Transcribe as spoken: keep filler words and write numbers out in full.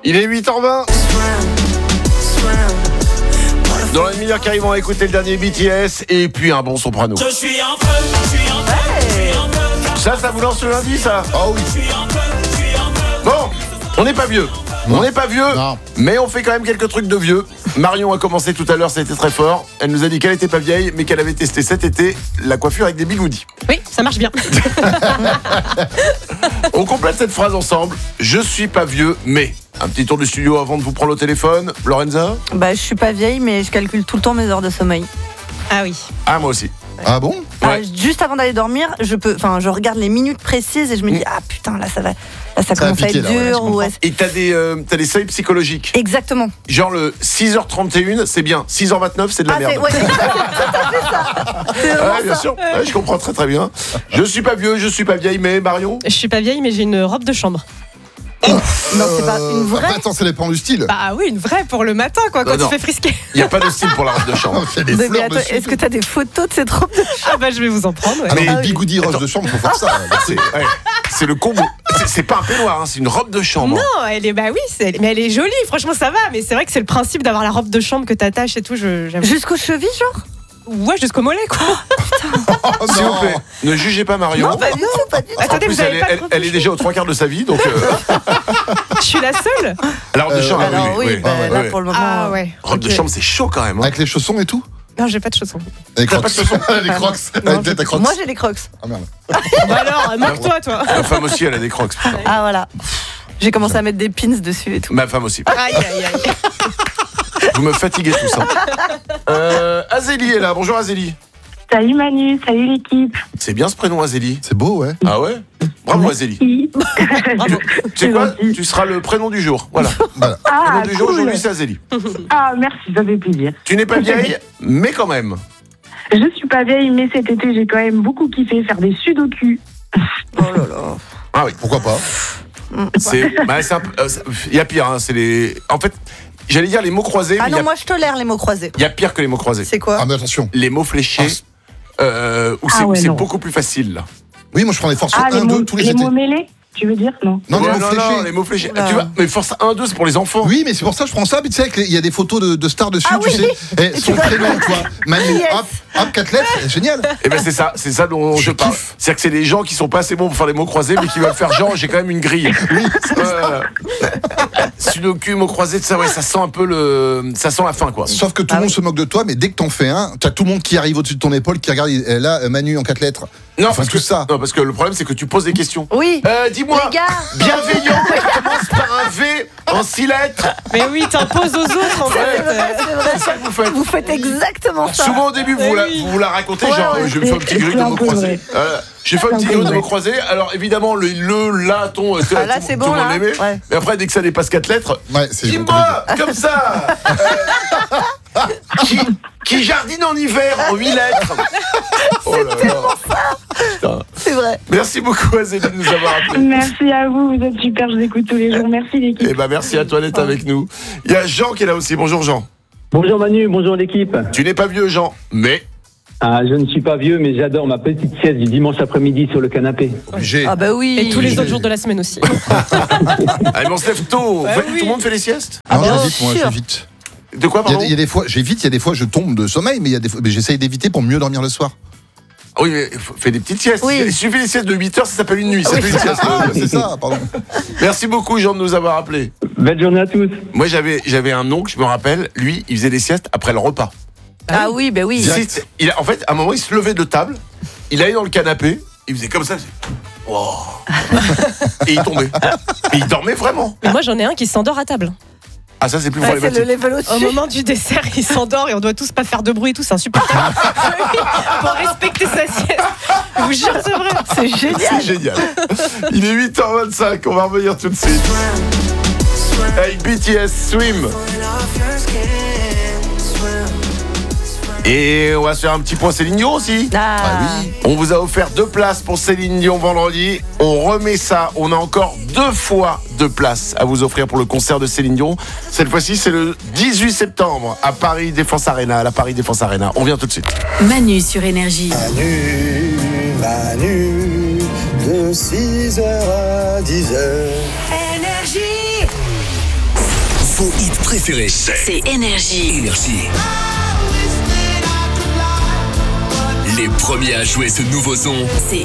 Il est huit heures vingt. Dans la demi-heure qui arrive, on va écouter le dernier B T S et puis un bon soprano. Je suis en feu, je suis en feu, je suis en feu. Ça, ça vous lance le lundi, ça? Oh oui. Je suis en feu, je suis en feu. Bon, on n'est pas vieux. Non. On n'est pas vieux, Non. mais on fait quand même quelques trucs de vieux. Marion a commencé tout à l'heure, ça a été très fort. Elle nous a dit qu'elle était pas vieille, mais qu'elle avait testé cet été la coiffure avec des bigoudis. Oui, ça marche bien. On complète cette phrase ensemble. Je suis pas vieux, mais... Un petit tour du studio avant de vous prendre au téléphone. Lorenza? Bah, je suis pas vieille, mais je calcule tout le temps mes heures de sommeil. Ah oui. Ah, moi aussi. Ah bon? Ah, Ouais. juste avant d'aller dormir, je peux, enfin, je regarde les minutes précises et je me dis, ah putain, là, ça va, là, ça, Ça commence va à piquer, être là, ouais, je dur. comprends. Ouais. Et t'as des, euh, t'as des seuils psychologiques. Exactement. Genre le six heures trente et une, c'est bien. six heures vingt-neuf, c'est de la Ah, merde. c'est, ouais, c'est tout à fait ça. C'est vraiment Ouais, bien ça. sûr. Ouais, je comprends très très bien. Je suis pas vieux, je suis pas vieille, mais Marion? Je suis pas vieille, mais j'ai une robe de chambre. Non, c'est pas une vraie. Après, attends, ça dépend du style. Bah oui, une vraie pour le matin, quoi, quand Non, non. tu fais frisquer. Il n'y a pas de style pour la robe de chambre. Il y a des Mais fleurs attends, dessus. est-ce que t'as des photos de cette robe de Ah bah je vais vous en prendre, ouais. Ah non, Mais- mais bigoudi robe de chambre, faut faire ça. C'est, ouais, c'est le combo. C'est, c'est pas un peignoir, hein, c'est une robe de chambre. Non, elle est, bah oui, c'est, mais elle est jolie, franchement ça va, mais c'est vrai que c'est le principe d'avoir la robe de chambre que t'attaches et tout, je, j'avoue. Jusqu'aux chevilles, genre? Ouais, jusqu'au mollet, quoi. Oh S'il vous non. plaît, ne jugez pas Marion. Non, pas du tout, pas du tout. En Attendez, plus, vous avez elle, est- pas elle- trop elle est déjà aux trois quarts de sa vie, donc. Euh, Je suis la seule. la robe de Euh, chambre, Alors oui, oui. bah, oui, là oui. pour le moment. Ah euh, ouais. Robe de ok. chambre, c'est chaud quand même. Hein. Avec les chaussons et tout? Non, j'ai pas de chaussons. Les T'as crocs. pas de chaussons? Les crocs. Non, Avec ta crocs. Moi j'ai les crocs. Ah merde. Bah alors, moque-toi, toi. Ma femme aussi, elle a des crocs. putain. Ah voilà. J'ai commencé à mettre des pins dessus et tout. Ma femme aussi. Aïe, aïe, aïe. Vous me fatiguez tout ça. Euh, Azélie est là. Bonjour Azélie. Salut Manu, salut l'équipe. C'est bien ce prénom Azélie. C'est beau, ouais. Ah ouais? Bravo Azélie. Bravo. Tu sais quoi? Tu seras le prénom du jour. Voilà. Le Ah, prénom du jour cool. aujourd'hui, c'est Azélie. Ah, merci, ça fait plaisir. Tu n'es pas vieille, mais quand même. Je suis pas vieille, mais cet été, j'ai quand même beaucoup kiffé faire des sudoku. Oh là là. Ah oui. Pourquoi pas? C'est, bah, c'est un peu- euh, c'est- il y a pire. Hein, c'est les. En fait, j'allais dire les mots croisés, Ah mais il y, non, a- moi je tolère les mots croisés. il y a pire que les mots croisés. C'est quoi? Ah mais attention. Les mots fléchés, euh, où Ah c'est, ouais, c'est non. beaucoup plus facile là. Oui, moi je prends les forces Ah, les un, mots, deux tous les les étés. mots mêlés, tu veux dire? Non. Non, les Ouais, mots non, fléchés. non, les mots fléchés. Oula. Tu vois, mais force un, deux, c'est pour les enfants. Oui, mais c'est pour ça que je prends ça. Puis tu sais, avec les- il y a des photos de, de stars dessus, Ah tu oui. sais. Et son tu vas- prénom, tu vois. Manu, Yes. hop, hop, quatre lettres, c'est génial. Et ben c'est ça, c'est ça dont je, Je parle. kiffe. C'est-à-dire que c'est des gens qui sont pas assez bons pour faire les mots croisés, mais qui veulent faire genre j'ai quand même une grille. Oui, Euh, Sudoku, mots croisés, ça, ouais, ça sent un peu le, ça sent la fin quoi. sauf que tout Ah le monde oui. se moque de toi, mais dès que t'en fais un, t'as tout le monde qui arrive au-dessus de ton épaule, qui regarde, et là, euh, Manu en quatre lettres. Non, Enfin, parce tout que ça. non, parce que le problème c'est que tu poses des questions. Oui. Euh, dis-moi, Les gars. bienveillant qui commence par un V en six lettres. Mais oui, t'imposes aux autres, en C'est fait. vrai, c'est vrai. C'est ça que vous faites. Vous faites exactement ça. Souvent au début vous, Eh la, oui. vous la racontez Ouais, genre ouais, euh, je vais me faire un petit grille de c'est un mots peu croisés. vrai. Euh, J'ai fait un C'est petit un peu grille de vrai. mots croisés. Alors évidemment le le la ton euh, Ah, là, tout, c'est tout bon, le monde là. l'aimait. Ouais. Mais après dès que ça dépasse quatre lettres, Ouais, c'est dis-moi comme ça euh, qui, qui jardine en hiver en huit lettres. Oh là là. Putain. C'est vrai. Merci beaucoup Azélie de nous avoir appelés. Merci à vous, vous êtes super, je vous écoute tous les jours. Merci l'équipe. Eh ben merci à toi d'être avec nous. Il y a Jean qui est là aussi. Bonjour Jean. Bonjour Manu, bonjour l'équipe. Tu n'es pas vieux Jean, mais Ah, je ne suis pas vieux, mais j'adore ma petite sieste du dimanche après-midi sur le canapé. obligé. Ah bah oui. Et tous les J'ai- autres jours de la semaine aussi. allez on se lève tôt. Bah Fait- oui. Tout le monde fait les siestes. Ah, bien j'évite, moi, sûr. j'évite. De quoi Il y, a, pardon? il y a des fois, j'évite, il y a des fois, je tombe de sommeil, mais il y a des fois, mais j'essaye d'éviter pour mieux dormir le soir. Oui, mais faut- fais des petites siestes. Oui. Il suffit des siestes de huit heures, ça s'appelle une nuit. Ça Oui, fait une sieste. Ah, c'est ça, pardon. Merci beaucoup Jean de nous avoir appelés. Belle journée à tous. Moi j'avais j'avais un oncle, je me rappelle, lui, il faisait des siestes après le repas. Ah oui, bah oui. Direct. Si- il a- en fait, à un moment, il se levait de table, il allait dans le canapé, il faisait comme ça. Il faisait, wow. Et il tombait. Et il dormait vraiment. Mais moi, j'en ai un qui s'endort à table. Ah ça c'est plus Ouais, c'est le problématique. level Au au-dessus. moment du dessert, il s'endort et on doit tous pas faire de bruit et tout, c'est insupportable. Pour respecter sa sieste. Je vous jure, c'est vrai. C'est génial. C'est génial. Il est huit heures vingt-cinq, on va revenir tout de suite. Avec B T S Swim. Et on va se faire un petit point Céline Dion aussi. Ah, Ah oui. On vous a offert deux places pour Céline Dion vendredi. On remet ça. On a encore deux fois deux places à vous offrir pour le concert de Céline Dion. Cette fois-ci, c'est le dix-huit septembre à Paris Défense Arena, à la Paris Défense Arena. On vient tout de suite. Manu sur Énergie. Manu, Manu, de six heures à dix heures. Vos hits préférés. C'est Énergie. Énergie. Les premiers à jouer ce nouveau son. C'est